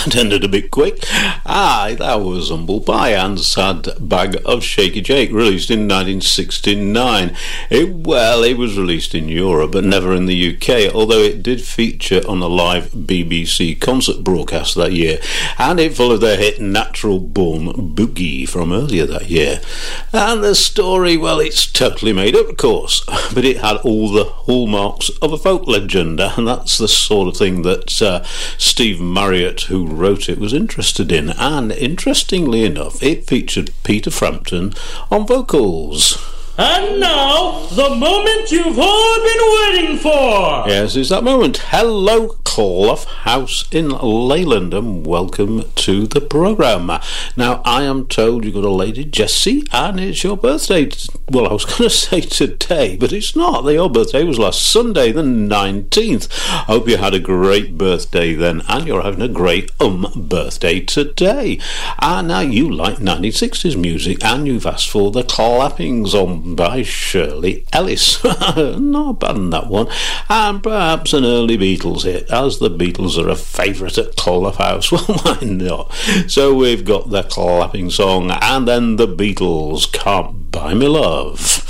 that ended a bit quick. That was Humble Pie and Sad Bag of Shaky Jake, released in 1969. It was released in Europe, but never in the UK, although it did feature on a live BBC concert broadcast that year, and it followed their hit Natural Born Boogie from earlier that year. And the story, well, it's totally made up, of course, but it had all the hallmarks of a folk legend, and that's the sort of thing that Steve Marriott, who wrote it, was interested in. And interestingly enough, it featured Peter Frampton on vocals. And now, the moment you've all been waiting for! Yes, it's that moment. Hello, Clough House in Leyland, and welcome to the programme. Now, I am told you've got a lady, Jessie, and it's your birthday. Well, I was going to say today, but it's not. Your birthday was last Sunday, the 19th. Hope you had a great birthday then, and you're having a great birthday today. And now you like 1960s music, and you've asked for the Clapping Song by Shirley Ellis. Not bad on that one. And perhaps an early Beatles hit, as the Beatles are a favourite at Clough House. Well, why not? So we've got the Clapping Song, and then the Beatles, Can't Buy Me Love.